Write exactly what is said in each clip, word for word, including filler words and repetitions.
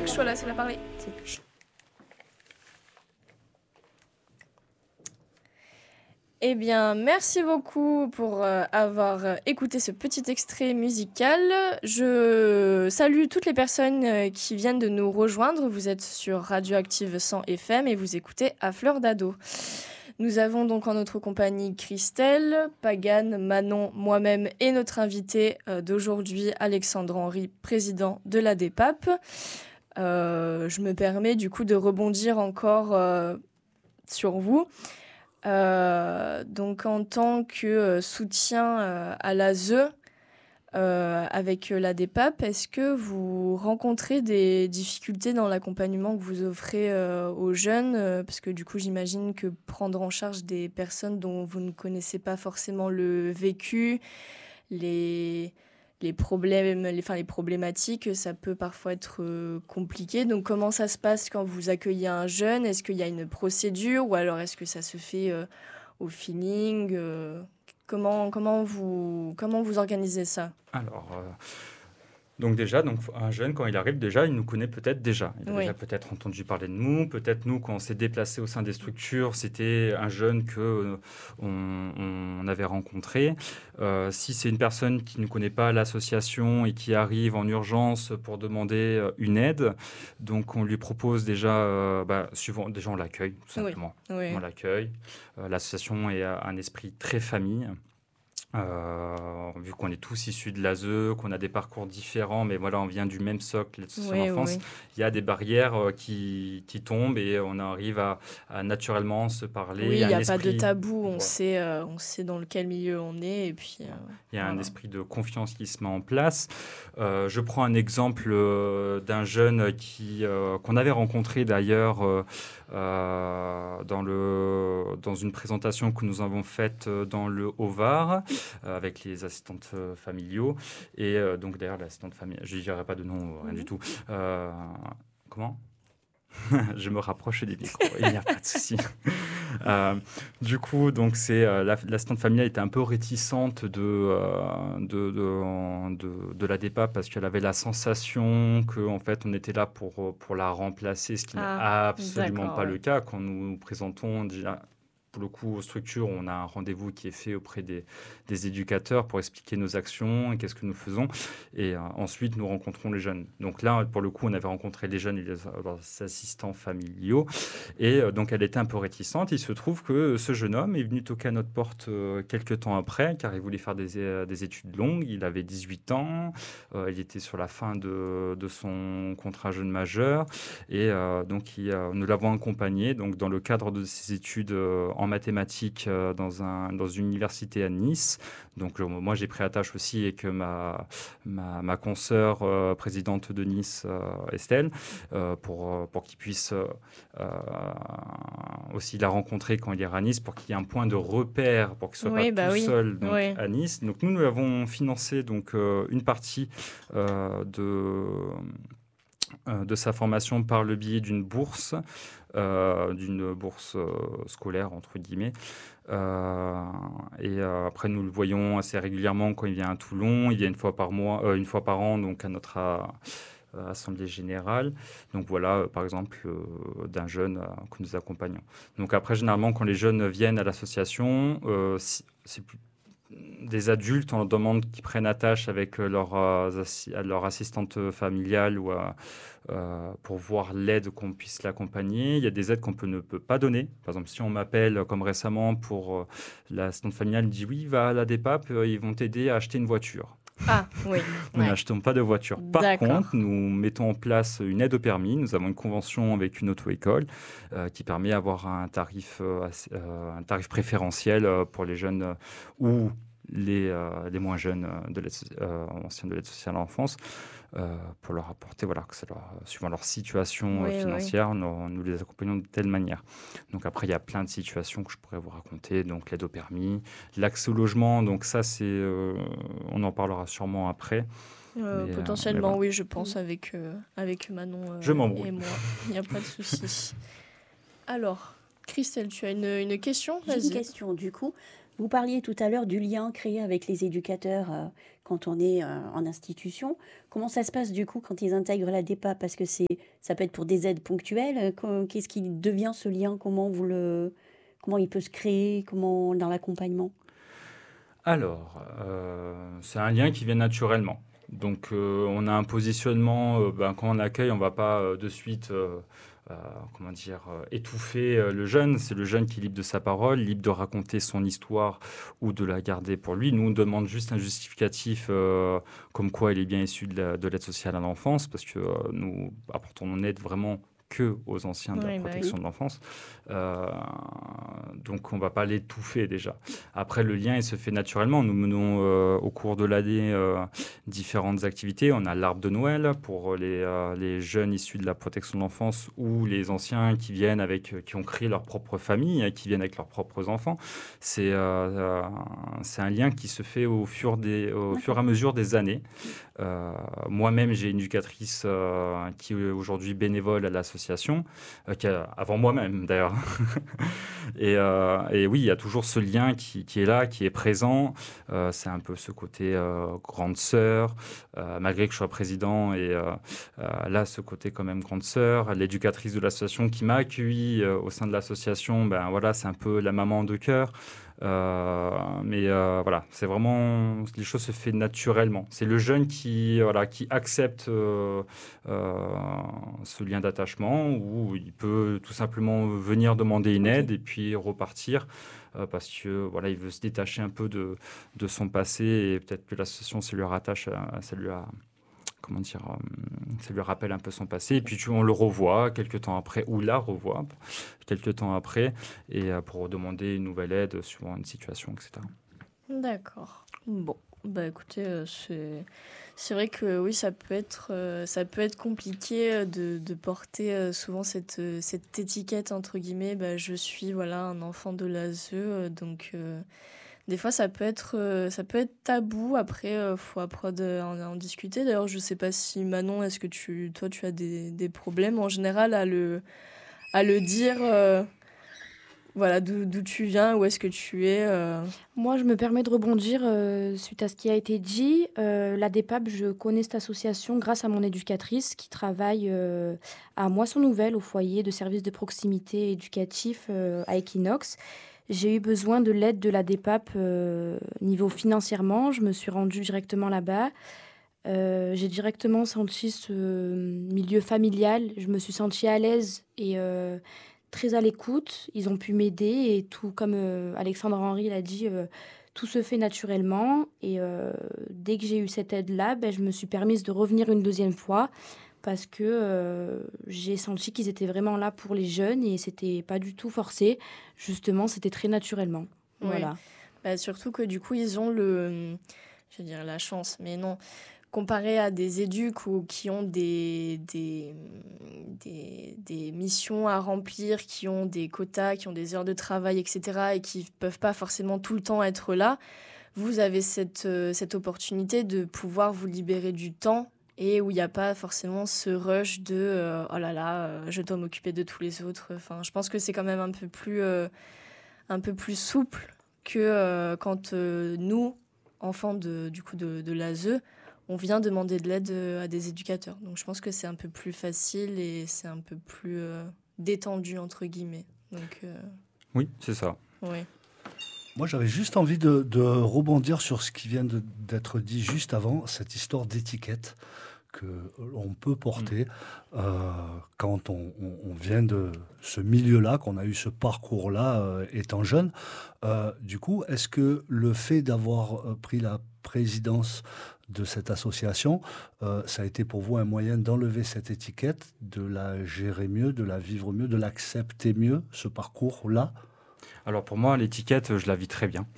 que je sois la seule à parler. Eh bien, merci beaucoup pour euh, avoir euh, écouté ce petit extrait musical. Je salue toutes les personnes euh, qui viennent de nous rejoindre. Vous êtes sur Radioactive cent F M et vous écoutez À Fleur d'Ado. Nous avons donc en notre compagnie Christelle, Pagan, Manon, moi-même et notre invité euh, d'aujourd'hui, Alexandre Henry, président de la D E P A P. Euh, je me permets du coup de rebondir encore euh, sur vous. Euh, donc en tant que euh, soutien euh, à l'A S E euh, avec euh, la D E P A P, est-ce que vous rencontrez des difficultés dans l'accompagnement que vous offrez euh, aux jeunes euh, parce que du coup j'imagine que prendre en charge des personnes dont vous ne connaissez pas forcément le vécu, les, les problèmes, les, enfin, les problématiques, ça peut parfois être euh, compliqué. Donc comment ça se passe quand vous accueillez un jeune? Est-ce qu'il y a une procédure ou alors est-ce que ça se fait euh, au feeling euh, comment, comment, vous, comment vous organisez ça? Alors, euh, donc déjà, donc un jeune, quand il arrive, déjà, il nous connaît peut-être déjà. Il a Oui. déjà peut-être entendu parler de nous. Peut-être nous, quand on s'est déplacé au sein des structures, c'était un jeune que euh, on, on avait rencontré. Euh, si c'est une personne qui ne connaît pas l'association et qui arrive en urgence pour demander euh, une aide, donc on lui propose déjà, euh, bah, suivant, déjà on l'accueille tout simplement. Oui. Oui. On l'accueille. Euh, l'association est un esprit très famille. Euh, vu qu'on est tous issus de l'A S E, qu'on a des parcours différents, mais voilà, on vient du même socle, l'aide sociale Oui, enfance, oui. il y a des barrières euh, qui, qui tombent et on arrive à, à naturellement se parler. Oui, il y a n'y un a pas de esprit, tabou, on, voilà. sait, euh, on sait dans quel milieu on est. Et puis, euh, Il y a voilà. un esprit de confiance qui se met en place. Euh, je prends un exemple euh, d'un jeune qui, euh, qu'on avait rencontré d'ailleurs euh, euh, dans, le, dans une présentation que nous avons faite dans le Haut-Var euh, avec les assistantes euh, familiaux. Et euh, donc d'ailleurs, l'assistante familiale, je ne dirai pas de nom, rien Mhm. du tout. Euh, comment Je me rapproche des micros, il n'y a pas de souci. Euh, du coup, donc c'est euh, la, l'assistante familiale était un peu réticente de, euh, de, de, de, de la D E P A P parce qu'elle avait la sensation que en fait on était là pour, pour la remplacer, ce qui n'est Ah, absolument d'accord, pas ouais. le cas. Quand nous nous présentons déjà pour le coup aux structures, on a un rendez-vous qui est fait auprès des, des éducateurs pour expliquer nos actions et qu'est-ce que nous faisons. Et euh, ensuite, nous rencontrons les jeunes. Donc là, pour le coup, on avait rencontré les jeunes et les, leurs assistants familiaux. Et euh, donc, elle était un peu réticente. Il se trouve que ce jeune homme est venu toquer à notre porte euh, quelques temps après, car il voulait faire des, euh, des études longues. Il avait dix-huit ans. Euh, il était sur la fin de, de son contrat jeune majeur. Et euh, donc, il, euh, nous l'avons accompagné donc, dans le cadre de ses études euh, en mathématiques euh, dans, un, dans une université à Nice. Donc, euh, moi, j'ai pris attache aussi et que ma, ma, ma consoeur euh, présidente de Nice, euh, Estelle, euh, pour, pour qu'il puisse euh, aussi la rencontrer quand il ira à Nice, pour qu'il y ait un point de repère, pour qu'il ne soit Oui, pas bah tout oui. seul donc, Oui. à Nice. Donc, nous, nous avons financé donc, euh, une partie euh, de, euh, de sa formation par le biais d'une bourse, euh, d'une bourse euh, scolaire, entre guillemets. Euh, et euh, après, nous le voyons assez régulièrement quand il vient à Toulon. Il vient une fois par mois, euh, une fois par an, donc à notre euh, assemblée générale. Donc voilà, euh, par exemple, euh, d'un jeune euh, que nous accompagnons. Donc après, généralement, quand les jeunes viennent à l'association, euh, si, c'est plus des adultes, on leur demande qu'ils prennent attache avec leur, euh, assi- leur assistante familiale ou, euh, euh, pour voir l'aide qu'on puisse l'accompagner. Il y a des aides qu'on peut, ne peut pas donner. Par exemple, si on m'appelle, comme récemment, pour euh, l'assistante familiale, dit oui, va à la D E P A P, euh, ils vont t'aider à acheter une voiture. Ah, oui. Nous Ouais. n'achetons pas de voiture. Par D'accord. contre, nous mettons en place une aide au permis. Nous avons une convention avec une auto-école euh, qui permet d'avoir un tarif, euh, assez- euh, un tarif préférentiel euh, pour les jeunes euh, ou les, euh, les moins jeunes euh, de l'aide, so- euh, anciens de l'aide sociale à l'enfance, euh, pour leur apporter, voilà, que c'est leur, suivant leur situation euh, Oui, oui. financière, nous, nous les accompagnons de telle manière. Donc après, il y a plein de situations que je pourrais vous raconter, donc l'aide au permis, l'accès au logement, donc ça, c'est, euh, on en parlera sûrement après. Euh, Mais, euh, potentiellement, mais voilà. oui, je pense, avec, euh, avec Manon euh, Je m'embrouille. et moi. Il n'y a pas de souci. Alors, Christelle, tu as une, une question? J'ai Vas-y. une question du coup. Vous parliez tout à l'heure du lien créé avec les éducateurs euh, quand on est euh, en institution. Comment ça se passe du coup quand ils intègrent la D E P A? Parce que c'est, ça peut être pour des aides ponctuelles. Qu- Qu'est-ce qui devient ce lien? Comment vous le, comment il peut se créer? Comment dans l'accompagnement? Alors, euh, c'est un lien qui vient naturellement. Donc, euh, on a un positionnement, euh, ben, quand on accueille, on ne va pas euh, de suite euh, euh, comment dire, euh, étouffer euh, le jeune. C'est le jeune qui est libre de sa parole, libre de raconter son histoire ou de la garder pour lui. Nous, on demande juste un justificatif euh, comme quoi il est bien issu de, la- de l'aide sociale à l'enfance, parce que euh, nous apportons mon aide vraiment que aux anciens de la Oui, bah oui. protection de l'enfance. Euh, donc, on ne va pas l'étouffer déjà. Après, le lien, il se fait naturellement. Nous menons euh, au cours de l'année euh, différentes activités. On a l'arbre de Noël pour les, euh, les jeunes issus de la protection de l'enfance ou les anciens qui viennent avec, euh, qui ont créé leur propre famille, hein, qui viennent avec leurs propres enfants. C'est euh, euh, c'est un lien qui se fait au fur, des, au fur et à mesure des années. Euh, moi-même, j'ai une éducatrice euh, qui est aujourd'hui bénévole à l'association, euh, qui a- avant moi-même d'ailleurs. Et, euh, et oui, il y a toujours ce lien qui, qui est là, qui est présent. Euh, c'est un peu ce côté euh, grande sœur, euh, malgré que je sois président. Et euh, euh, là, ce côté quand même grande sœur. L'éducatrice de l'association qui m'a accueilli euh, au sein de l'association, ben voilà, c'est un peu la maman de cœur. Euh, mais euh, voilà, c'est vraiment, les choses se font naturellement. C'est le jeune qui, voilà, qui accepte euh, euh, ce lien d'attachement, où il peut tout simplement venir demander une Ok. aide et puis repartir euh, parce que voilà, il veut se détacher un peu de, de son passé et peut-être que l'association, ça lui rattache, à- ça lui a, comment dire, euh, ça lui rappelle un peu son passé. Et puis tu, on le revoit quelques temps après, ou la revoit quelques temps après, et euh, pour demander une nouvelle aide suivant une situation, et cetera. D'accord. Bon, bah écoutez, euh, c'est c'est vrai que oui, ça peut être euh, ça peut être compliqué euh, de, de porter euh, souvent cette euh, cette étiquette entre guillemets. Bah, je suis voilà un enfant de l'A S E, euh, donc euh, des fois ça peut être euh, ça peut être tabou. Après, euh, faut apprendre à en, à en discuter. D'ailleurs, je sais pas si Manon, est-ce que tu toi tu as des, des problèmes en général à le à le dire. euh, Voilà, d'où d'où tu viens, où est-ce que tu es. euh. Moi, je me permets de rebondir euh, suite à ce qui a été dit. Euh, la D E P A P, je connais cette association grâce à mon éducatrice qui travaille euh, à Moisson-Nouvelle, au foyer de services de proximité éducatif euh, à Equinox. J'ai eu besoin de l'aide de la D E P A P euh, niveau financièrement. Je me suis rendue directement là-bas. Euh, j'ai directement senti ce milieu familial. Je me suis sentie à l'aise et euh, très à l'écoute. Ils ont pu m'aider et tout, comme euh, Alexandre Henry l'a dit, euh, tout se fait naturellement. Et euh, dès que j'ai eu cette aide-là, ben, je me suis permise de revenir une deuxième fois parce que euh, j'ai senti qu'ils étaient vraiment là pour les jeunes et c'était pas du tout forcé. Justement, c'était très naturellement. Oui. Voilà. Bah, surtout que du coup, ils ont le, je veux dire la chance, mais non, comparé à des éducs ou qui ont des, des, des, des missions à remplir, qui ont des quotas, qui ont des heures de travail, et cetera, et qui peuvent pas forcément tout le temps être là, vous avez cette, euh, cette opportunité de pouvoir vous libérer du temps et où il n'y a pas forcément ce rush de euh, oh là là, euh, je dois m'occuper de tous les autres. Enfin, je pense que c'est quand même un peu plus, euh, un peu plus souple que euh, quand euh, nous, enfants de, du coup de, de l'A S E, on vient demander de l'aide euh, à des éducateurs. Donc je pense que c'est un peu plus facile et c'est un peu plus euh, détendu, entre guillemets. Donc, euh, Oui, c'est ça. oui. Moi, j'avais juste envie de, de rebondir sur ce qui vient de- d'être dit juste avant, cette histoire d'étiquette que l'on peut porter euh, quand on, on- on vient de ce milieu-là, qu'on a eu ce parcours-là euh, étant jeune. Euh, du coup, est-ce que le fait d'avoir euh, pris la présidence de cette association, euh, ça a été pour vous un moyen d'enlever cette étiquette, de la gérer mieux, de la vivre mieux, de l'accepter mieux, ce parcours-là? Alors pour moi, l'étiquette, je la vis très bien.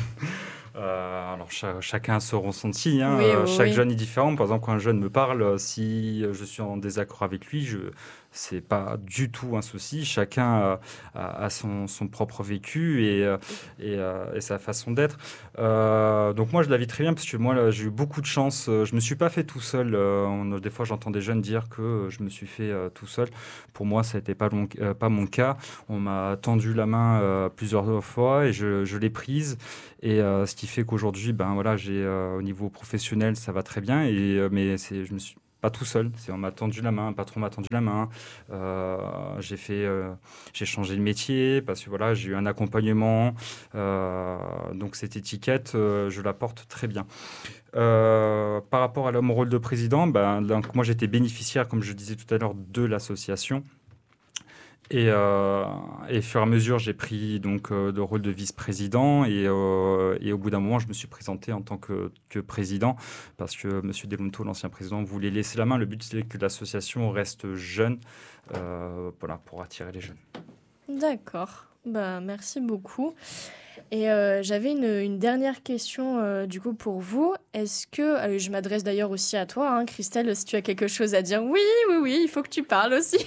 Euh, alors cha- chacun a son ressenti, hein. Oui, Euh, oui, chaque oui. jeune est différent. Par exemple, quand un jeune me parle, euh, si euh, je suis en désaccord avec lui, je, c'est pas du tout un souci. Chacun euh, a, a son, son propre vécu et, euh, et, euh, et sa façon d'être. Euh, donc moi, je la vis très bien parce que moi, là, j'ai eu beaucoup de chance. Je me suis pas fait tout seul. Euh, on, des fois, j'entends des jeunes dire que je me suis fait euh, tout seul. Pour moi, ça n'était pas, euh, pas mon cas. On m'a tendu la main euh, plusieurs fois et je, je l'ai prise. Et euh, ce qui fait qu'aujourd'hui, ben, voilà, j'ai, euh, au niveau professionnel, ça va très bien. Et, euh, mais c'est, je me suis pas tout seul. C'est, on m'a tendu la main, un patron m'a tendu la main. Euh, j'ai, fait, euh, j'ai changé de métier parce que voilà, j'ai eu un accompagnement. Euh, donc cette étiquette, euh, je la porte très bien. Euh, par rapport à mon rôle de président, ben, donc, moi j'étais bénéficiaire, comme je disais tout à l'heure, de l'association. Et, euh, et au fur et à mesure, j'ai pris donc euh, le rôle de vice-président et, euh, et au bout d'un moment, je me suis présenté en tant que, que président parce que M. Delonto, l'ancien président, voulait laisser la main. Le but, c'est que l'association reste jeune, euh, voilà, pour attirer les jeunes. D'accord. Bah, merci beaucoup. Et euh, j'avais une, une dernière question euh, du coup pour vous. Est-ce que, euh, je m'adresse d'ailleurs aussi à toi, hein, Christelle, si tu as quelque chose à dire. Oui, oui, oui, il faut que tu parles aussi.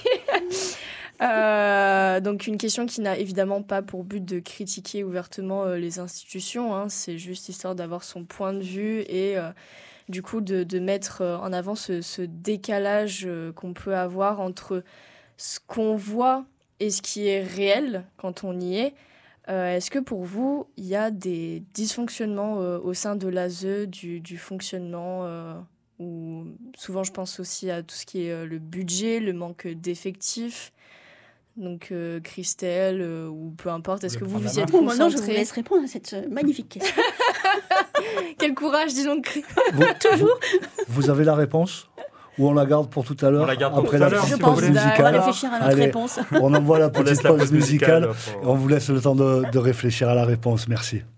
Euh, donc une question qui n'a évidemment pas pour but de critiquer ouvertement euh, les institutions, hein, c'est juste histoire d'avoir son point de vue et euh, du coup de, de mettre euh, en avant ce, ce décalage euh, qu'on peut avoir entre ce qu'on voit et ce qui est réel quand on y est. Euh, est-ce que pour vous, il y a des dysfonctionnements euh, au sein de l'A S E, du, du fonctionnement euh, ou souvent je pense aussi à tout ce qui est euh, le budget, le manque d'effectifs. Donc, euh, Christelle, euh, ou peu importe, est-ce que vous vous y êtes Bon, maintenant, je vous concentrée ? laisse répondre à cette euh, magnifique question. Quel courage, dis donc. Vous, toujours Vous avez la réponse ? Ou on la garde pour tout à l'heure, On la garde pour après tout à la l'heure, petite si pause vous voulez. musicale. On va réfléchir à notre Allez, réponse. On envoie la On laisse petite la pause pause musicale. musicale pour- Et on vous laisse le temps de, de réfléchir à la réponse. Merci.